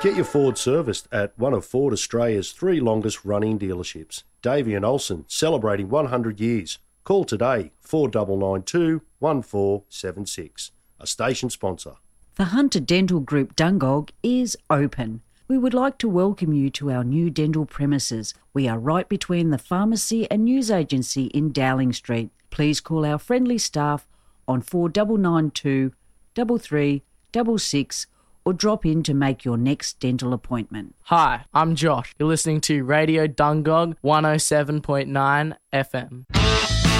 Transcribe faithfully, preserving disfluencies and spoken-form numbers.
Get your Ford serviced at one of Ford Australia's three longest running dealerships. Davey and Olsen, celebrating one hundred years. Call today, four nine nine two, one four seven six. A station sponsor. The Hunter Dental Group Dungog is open. We would like to welcome you to our new dental premises. We are right between the pharmacy and news agency in Dowling Street. Please call our friendly staff on four nine nine two, three three six six or drop in to make your next dental appointment. Hi, I'm Josh. You're listening to Radio Dungog one oh seven point nine F M.